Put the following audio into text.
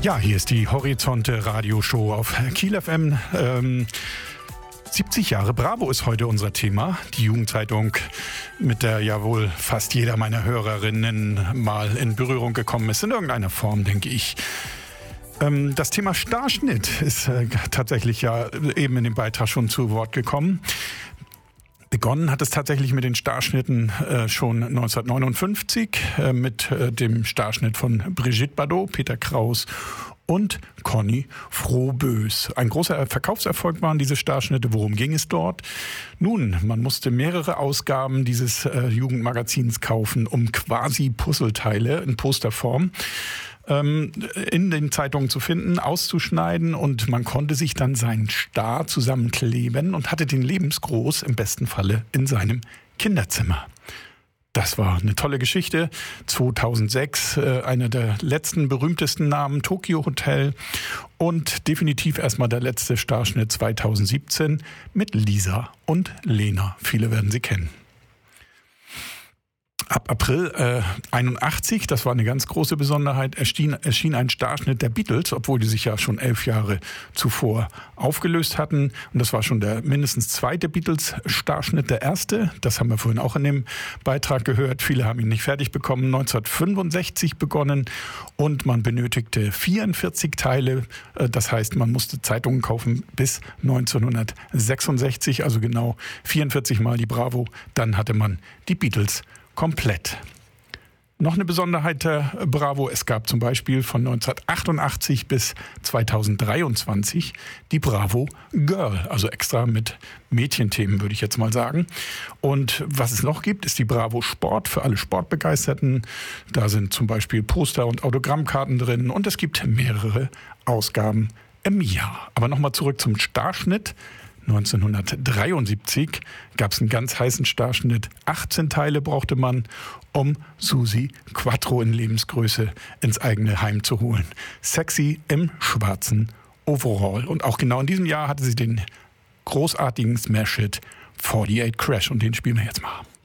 Ja, hier ist die Horizonte Radioshow auf Kiel FM. 70 Jahre Bravo ist heute unser Thema. Die Jugendzeitung, mit der ja wohl fast jeder meiner Hörerinnen mal in Berührung gekommen ist, in irgendeiner Form, denke ich. Das Thema Starschnitt ist tatsächlich ja eben in dem Beitrag schon zu Wort gekommen. Begonnen hat es tatsächlich mit den Starschnitten schon 1959 mit dem Starschnitt von Brigitte Bardot, Peter Kraus und Conny Frohbös. Ein großer Verkaufserfolg waren diese Starschnitte. Worum ging es dort? Nun, man musste mehrere Ausgaben dieses Jugendmagazins kaufen, um quasi Puzzleteile in Posterform in den Zeitungen zu finden, auszuschneiden, und man konnte sich dann seinen Star zusammenkleben und hatte den lebensgroß im besten Falle in seinem Kinderzimmer. Das war eine tolle Geschichte. 2006 einer der letzten berühmtesten Namen, Tokio Hotel, und definitiv erstmal der letzte Starschnitt 2017 mit Lisa und Lena. Viele werden sie kennen. Ab April 81, das war eine ganz große Besonderheit, erschien ein Starschnitt der Beatles, obwohl die sich ja schon 11 Jahre zuvor aufgelöst hatten. Und das war schon der mindestens zweite Beatles-Starschnitt, der erste. Das haben wir vorhin auch in dem Beitrag gehört. Viele haben ihn nicht fertig bekommen. 1965 begonnen und man benötigte 44 Teile. Das heißt, man musste Zeitungen kaufen bis 1966, also genau 44 Mal die Bravo. Dann hatte man die Beatles komplett. Noch eine Besonderheit der Bravo: Es gab zum Beispiel von 1988 bis 2023 die Bravo Girl, also extra mit Mädchenthemen, würde ich jetzt mal sagen. Und was es noch gibt, ist die Bravo Sport für alle Sportbegeisterten. Da sind zum Beispiel Poster und Autogrammkarten drin und es gibt mehrere Ausgaben im Jahr. Aber nochmal zurück zum Starschnitt. 1973 gab es einen ganz heißen Starschnitt. 18 Teile brauchte man, um Susi Quattro in Lebensgröße ins eigene Heim zu holen. Sexy im schwarzen Overall. Und auch genau in diesem Jahr hatte sie den großartigen Smash-Hit 48 Crash. Und den spielen wir jetzt mal.